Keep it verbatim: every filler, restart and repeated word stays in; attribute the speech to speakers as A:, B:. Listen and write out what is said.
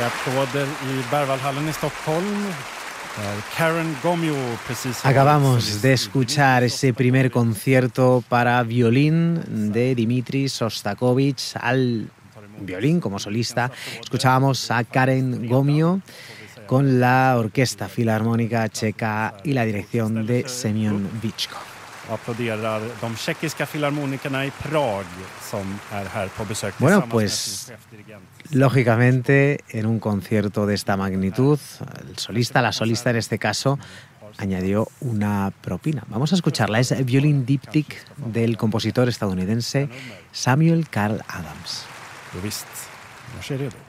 A: applåder i Berwaldhallen i Stockholm. Karen Gomio,
B: Acabamos de escuchar ese primer concierto para violín de Dmitri Shostakovich. Al violín como solista escuchábamos a Karen Gomio con la Orquesta Filarmónica Checa y la dirección de Semyon Vichko. Bueno, pues lógicamente en un concierto de esta magnitud, el solista, la solista en este caso, añadió una propina. Vamos a escucharla, es Violin Diptych del compositor estadounidense Samuel Karl Adams.
A: Jo visst, jag är redo.